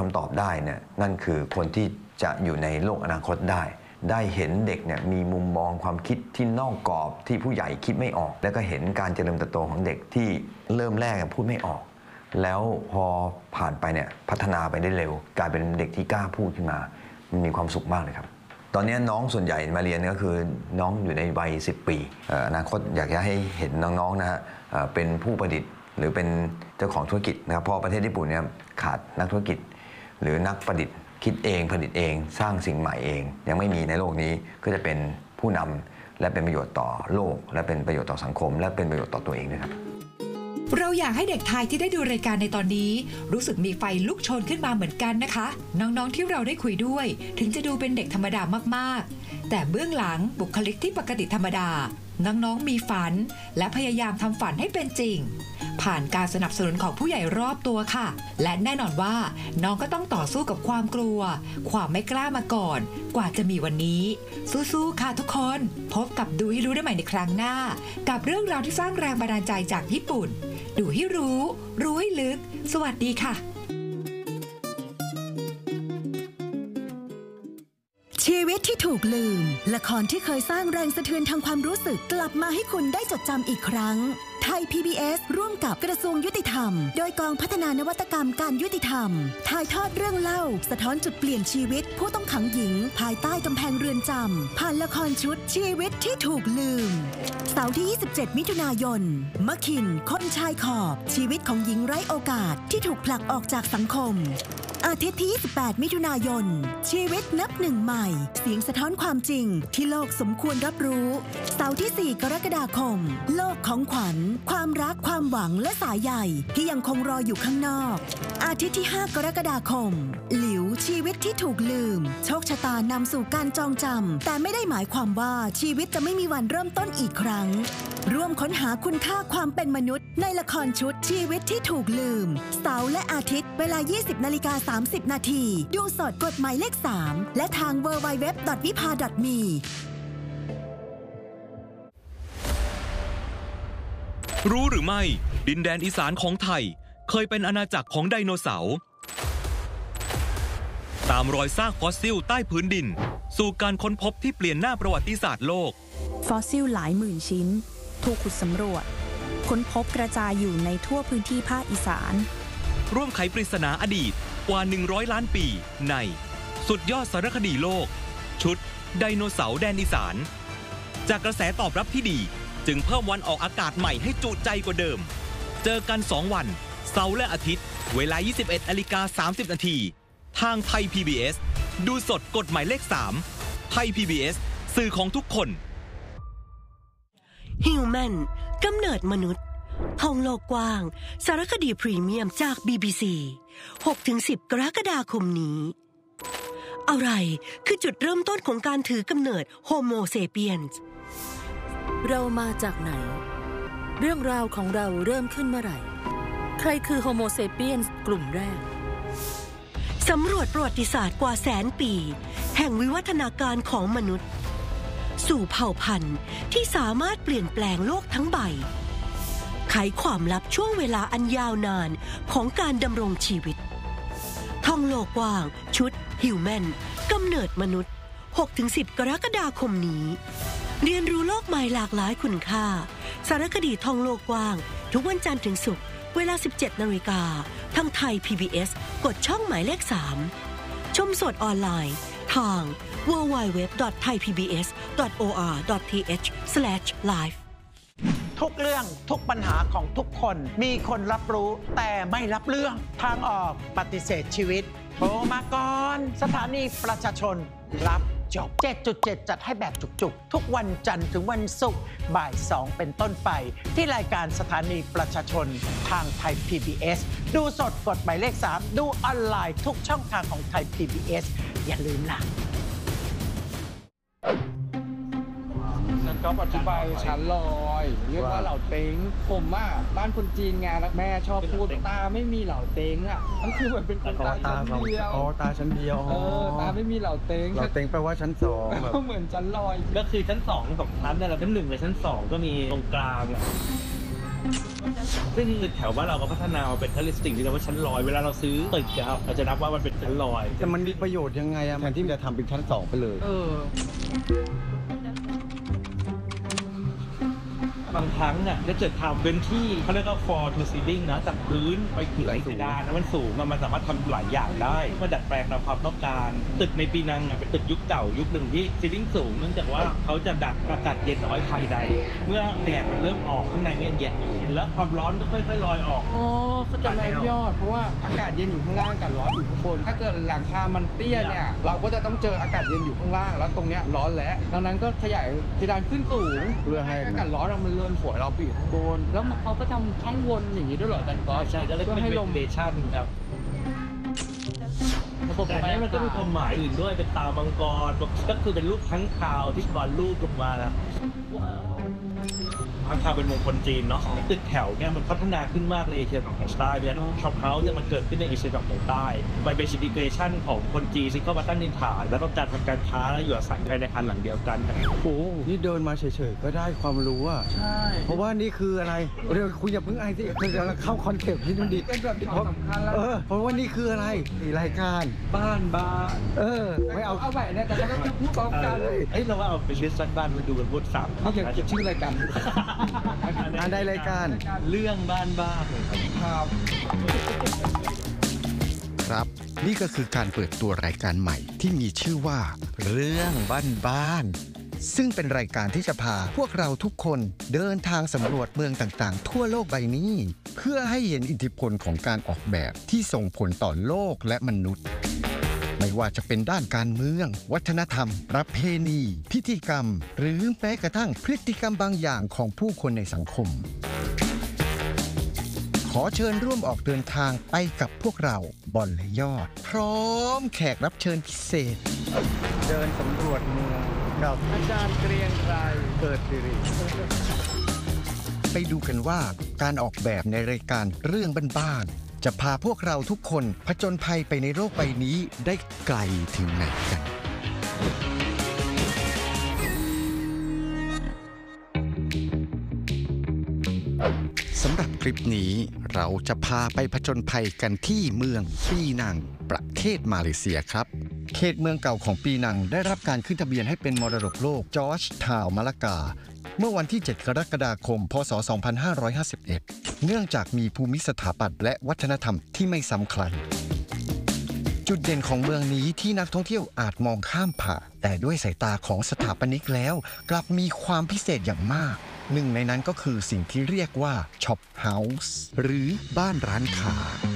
คำตอบได้เนี่ยนั่นคือคนที่จะอยู่ในโลกอนาคตได้เห็นเด็กเนี่ยมีมุมมองความคิดที่นอกกรอบที่ผู้ใหญ่คิดไม่ออกแล้วก็เห็นการเจริญเติบโตของเด็กที่เริ่มแรกพูดไม่ออกแล้วพอผ่านไปเนี่ยพัฒนาไปได้เร็วกลายเป็นเด็กที่กล้าพูดขึ้นมามันมีความสุขมากเลยครับตอนนี้น้องส่วนใหญ่มาเรียนก็คือน้องอยู่ในวัย10 ปีอนาคตอยากจะให้เห็นน้องๆนะฮะเป็นผู้ประดิษฐ์หรือเป็นเจ้าของธุรกิจนะครับเพราะประเทศญี่ปุ่นเนี่ยขาดนักธุรกิจหรือนักประดิษฐ์คิดเองผลิตเองสร้างสิ่งใหม่เองยังไม่มีในโลกนี้ก็จะเป็นผู้นำและเป็นประโยชน์ต่อโลกและเป็นประโยชน์ต่อสังคมและเป็นประโยชน์ต่อตัวเองด้วยครับเราอยากให้เด็กไทยที่ได้ดูรายการในตอนนี้รู้สึกมีไฟลุกโชนขึ้นมาเหมือนกันนะคะน้องๆที่เราได้คุยด้วยถึงจะดูเป็นเด็กธรรมดามากๆแต่เบื้องหลังบุคลิกที่ปกติธรรมดาน้องๆมีฝันและพยายามทำฝันให้เป็นจริงผ่านการสนับสนุนของผู้ใหญ่รอบตัวค่ะและแน่นอนว่าน้องก็ต้องต่อสู้กับความกลัวความไม่กล้ามาก่อนกว่าจะมีวันนี้สู้ๆค่ะทุกคนพบกับดูให้รู้ได้ใหม่ในครั้งหน้ากับเรื่องราวที่สร้างแรงบันดาลใจจากญี่ปุ่นดูให้รู้ให้ลึกสวัสดีค่ะชีวิตที่ถูกลืมละครที่เคยสร้างแรงสะเทือนทางความรู้สึกกลับมาให้คุณได้จดจำอีกครั้งไทย PBS ร่วมกับกระทรวงยุติธรรมโดยกองพัฒนานวัตกรรมการยุติธรรมถ่ายทอดเรื่องเล่าสะท้อนจุดเปลี่ยนชีวิตผู้ต้องขังหญิงภายใต้กำแพงเรือนจำผ่านละครชุดชีวิตที่ถูกลืมเสาร์ที่27มิถุนายนมะขินคนชายขอบชีวิตของหญิงไร้โอกาสที่ถูกผลักออกจากสังคมอาทิตย์ที่28มิถุนายนชีวิตนับหนึ่งใหม่เสียงสะท้อนความจริงที่โลกสมควรรับรู้เสาร์ที่4กรกฎาคมโลกของขวัญความรักความหวังและสายใยที่ยังคงรออยู่ข้างนอกอาทิตย์ที่5กรกฎาคมหลิวชีวิตที่ถูกลืมโชคชะตานำสู่การจองจำแต่ไม่ได้หมายความว่าชีวิตจะไม่มีวันเริ่มต้นอีกครั้งร่วมค้นหาคุณค่าความเป็นมนุษย์ในละครชุดชีวิตที่ถูกลืมเสาร์และอาทิตย์เวลา 20:30 นาทีดูสดกดหมายเลข3และทาง www.vipa.me รู้หรือไม่ดินแดนอีสานของไทยเคยเป็นอาณาจักรของไดโนเสาร์ตามรอยซากฟอสซิลใต้พื้นดินสู่การค้นพบที่เปลี่ยนหน้าประวัติศาสตร์โลกฟอสซิลหลายหมื่นชิ้นถูกขุดสำรวจค้นพบกระจายอยู่ในทั่วพื้นที่ภาคอีสานร่วมไขปริศนาอดีตกว่า100 ล้านปีในสุดยอดสารคดีโลกชุดไดโนเสาร์แดนอีสานจากกระแสตอบรับที่ดีจึงเพิ่มวันออกอากาศใหม่ให้จุใจกว่าเดิมเจอกัน2วันเสาร์และอาทิตย์เวลา 21:30 นาทีทางไทย PBS ดูสดกดหมายเลข3ไทย PBS สื่อของทุกคน Human กำเนิดมนุษย์ท่องโลกกว้างสารคดีพรีเมียมจาก BBC 6-10 กรกฎาคมนี้อะไรคือจุดเริ่มต้นของการถือกำเนิด Homo sapiens เรามาจากไหนเรื่องราวของเราเริ่มขึ้นเมื่อไหร่ใครคือ Homo sapiens กลุ่มแรกสำรวจประวัติศาสตร์กว่าแสนปีแห่งวิวัฒนาการของมนุษย์สู่เผ่าพันธุ์ที่สามารถเปลี่ยนแปลงโลกทั้งใบไขความลับช่วงเวลาอันยาวนานของการดำรงชีวิตท่องโลกกว้างชุด Human กำเนิดมนุษย์ 6-10 กรกฎาคมนี้เรียนรู้โลกใหม่หลากหลายคุณค่าสารคดีท่องโลกกว้างทุกวันจันทร์ถึงศุกร์เวลา 17 นาฬิกาทางไทย PBS กดช่องหมายเลข3ชมสดออนไลน์ทาง www.thaipbs.or.th/live ทุกเรื่องทุกปัญหาของทุกคนมีคนรับรู้แต่ไม่รับเรื่องทางออกปฏิเสธชีวิตโทรมาก่อนสถานีประชาชนรับจบ 7.7 จัดให้แบบจุกๆทุกวันจันทร์ถึงวันศุกร์บ่าย 2เป็นต้นไปที่รายการสถานีประชาชนทางไทย PBS ดูสดกดหมายเลข3ดูออนไลน์ทุกช่องทางของไทย PBS อย่าลืมล่ะก็อธิบายชั้นลอยเรียกว่าเหล่าเต็งผมบ้านคนจีนไงแล้วแม่ชอบพูดตาไม่มีเหล่าเต็งมันคือเหมือนเป็นคนตาชั้นเดียวตาชั้นเดียวตาไม่มีเหล่าเต็งแปลว่าชั้น2 ก็เหมือนชั้นลอยก็คือชั้น2 2ชั้นแต่เราชั้น1กับชั้น2ก็มีตรงกลางซึ่งแถวบ้านเราก็พัฒนาเป็นทั้งสิ่งที่เรียกว่าชั้นลอยเวลาเราซื้อตึกครับเราจะนับว่ามันเป็นชั้นลอยแต่มันมีประโยชน์ยังไงอะมันที่จะทำเป็นชั้น2ไปเลยบางครั้งอ่ะจะเกิดทำเป็นที่เขาเรียกว่า floor to ceiling นะจากพื้นไปถึงเพดานนะมันสูงมันสามารถทำหลายอย่างได้มาดัดแปลงตามความต้องการตึกในปีนังเป็นตึกยุคเก่ายุคหนึ่งที่ ceiling สูงเนื่องจากว่าเขาจะดักอากาศเย็นเอาไว้ภายในเมื่อแดดมันเริ่มออกข้างในเนี่ยเย็นอยู่แล้วความร้อนก็ค่อยๆลอยออกอ๋อเข้าใจแล้วพี่ยอดเพราะว่าอากาศเย็นอยู่ข้างล่างกับร้อนอยู่ข้างบนถ้าเกิดหลังคามันเตี้ยเนี่ยเราก็จะต้องเจออากาศเย็นอยู่ข้างล่างแล้วตรงเนี้ยร้อนแล้วดังนั้นก็ขยายเพดานขึ้นสูงเพื่อให้อากาศร้อนมันเลื่อนฝอยเราปีกข้างบนแล้วเขาก็ทำช่องวนอย่างนี้ด้วยเหรอแต่ก็ใช่ก็เลยเป็นเวเดชั่นครับแต่อันนี้มันก็มีความหมายอื่นด้วยเป็นตามังกรก็คือเป็นรูปค้างคาวที่บอลรูปลงมานะค้างคาวเป็นมงคลจีนเนาะตึกแถวเนี่ยมันพัฒนาขึ้นมากในเอเชียตะวันออกใต้เนี่ยช็อปเฮาส์เนี่ยมันเกิดขึ้นในเอเชียตะวันออกใต้ไปเป็นซิติเกชันของคนจีนที่เข้ามาตั้งถิ่นฐานแล้วต้องการทำการค้าและอยู่อาศัยภายในอาคารหลังเดียวกันโอ้นี่เดินมาเฉยๆก็ได้ความรู้อะใช่เพราะว่านี่คืออะไรเดี๋ยวคุณอย่าเพิ่งไอ้ที่คือเราเข้าคอนเซ็ปต์ที่ดูดิเป็นแบบสำคัญแล้วเพราะว่านี่คืออะไรรายการบ้านไม่เอาใหม่เนี่ยแต่ก็ต้องพูดพร้อมกันเลยเราว่าเอาไปลิสต์บ้านมาดูกันพูด3 นี่จะชื่อรายการได้รายการเรื่องบ้านครับนี่ก็คือการเปิดตัวรายการใหม่ที่มีชื่อว่าเรื่องบ้านซึ่งเป็นรายการที่จะพาพวกเราทุกคนเดินทางสำรวจเมืองต่างๆทั่วโลกใบนี้เพื่อให้เห็นอิทธิพลของการออกแบบที่ส่งผลต่อโลกและมนุษย์ไม่ว่าจะเป็นด้านการเมืองวัฒนธรรมประเพณีพิธีกรรมหรือแม้กระทั่งพฤติกรรมบางอย่างของผู้คนในสังคมขอเชิญร่วมออกเดินทางไปกับพวกเราบอลและยอดพร้อมแขกรับเชิญพิเศษเดินสำรวจเมืองกับอาจารย์เกรียงไกรเกิดสิริไปดูกันว่าการออกแบบในรายการเรื่องบ้านๆจะพาพวกเราทุกคนผจญภัยไปในโลกใบนี้ได้ไกลถึงไหนกันสำหรับคลิปนี้เราจะพาไปผจญภัยกันที่เมืองปีนังประเทศมาเลเซียครับเขตเมืองเก่าของปีนังได้รับการขึ้นทะเบียนให้เป็นมรดกโลกจอร์จทาวน์มาลากาเมื่อวันที่ 7 กรกฎาคม พ.ศ. 2551 เนื่องจากมีภูมิสถาปัตย์และวัฒนธรรมที่ไม่ซ้ำใครจุดเด่นของเมืองนี้ที่นักท่องเที่ยวอาจมองข้ามผ่านแต่ด้วยสายตาของสถาปนิกแล้วกลับมีความพิเศษอย่างมากหนึ่งในนั้นก็คือสิ่งที่เรียกว่าช็อปเฮาส์หรือบ้านร้านค้า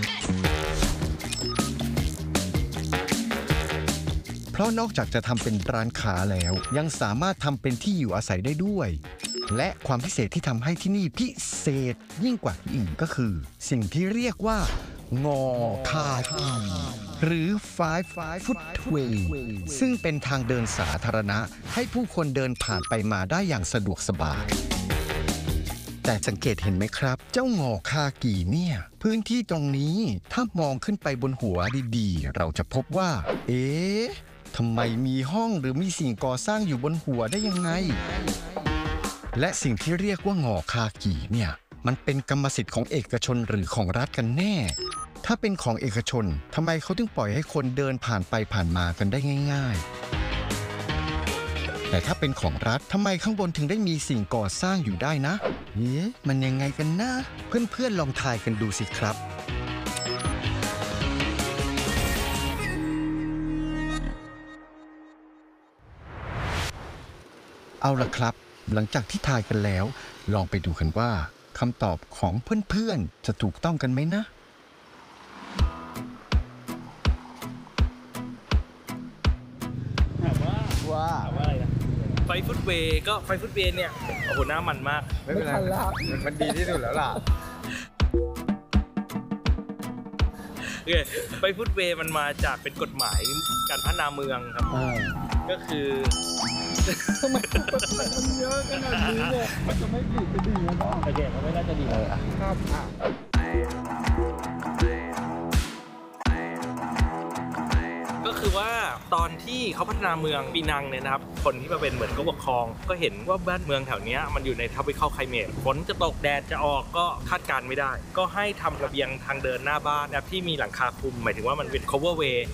เพราะนอกจากจะทำเป็นร้านค้าแล้วยังสามารถทำเป็นที่อยู่อาศัยได้ด้วยและความพิเศษที่ทำให้ที่นี่พิเศษยิ่งกว่าที่อื่นก็คือสิ่งที่เรียกว่างอคากีหรือ Five Footway ซึ่งเป็นทางเดินสาธารณะให้ผู้คนเดินผ่านไปมาได้อย่างสะดวกสบายแต่สังเกตเห็นไหมครับเจ้างอคากีเนี่ยพื้นที่ตรงนี้ถ้ามองขึ้นไปบนหัวดีๆเราจะพบว่าทำไมมีห้องหรือมีสิ่งก่อสร้างอยู่บนหัวได้ยังไงและสิ่งที่เรียกว่างอคากีเนี่ยมันเป็นกรรมสิทธิ์ของเอกชนหรือของรัฐกันแน่ถ้าเป็นของเอกชนทำไมเขาถึงปล่อยให้คนเดินผ่านไปผ่านมากันได้ง่ายๆแต่ถ้าเป็นของรัฐทำไมข้างบนถึงได้มีสิ่งก่อสร้างอยู่ได้นะมันยังไงกันนะเพื่อนๆลองทายกันดูสิครับเอาล่ะครับหลังจากที่ทายกันแล้วลองไปดูกันว่าคำตอบของเพื่อนๆจะถูกต้องกันไหมนะถามว่าอะไรนะไฟฟุตเวย์ก็ไฟฟุตเวย์เนี่ยโอ้โหหน้ามันมากไม่เป็นไรมันดีที่สุดแล้วล่ะโอเคไฟฟุตเวย์มันมาจากเป็นกฎหมายการพัฒนาเมืองครับก็คือทำไมมันเยอะขนาดนี้เนี่ยมันจะไม่ดีไปดีนะโอเคมันไม่น่าจะดีครับก็คือคือว่าตอนที่เขาพัฒนาเมืองปีนังเนี่ยนะครับคนที่มาเป็นเหมือนผู้ปกครองก็เห็นว่าบ้านเมืองแถวนี้มันอยู่ใน tropical climate ฝนจะตกแดดจะออกก็คาดการไม่ได้ก็ให้ทำระเบียงทางเดินหน้าบ้านนะครับที่มีหลังคาคลุมหมายถึงว่ามันเป็น cover way